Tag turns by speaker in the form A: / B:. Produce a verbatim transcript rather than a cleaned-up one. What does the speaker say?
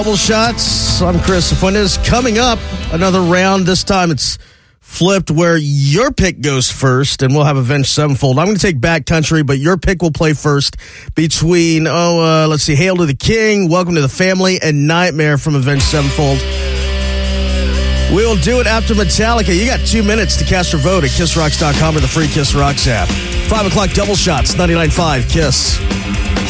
A: Double shots. I'm Chris Fuentes. Coming up, another round. This time it's flipped where your pick goes first, and we'll have Avenged Sevenfold. I'm going to take Backcountry, but your pick will play first between, oh, uh, let's see, Hail to the King, Welcome to the Family, and Nightmare from Avenged Sevenfold. We'll do it after Metallica. You got two minutes to cast your vote at kiss rocks dot com or the free Kiss Rocks app. Five o'clock double shots, ninety-nine point five KISS.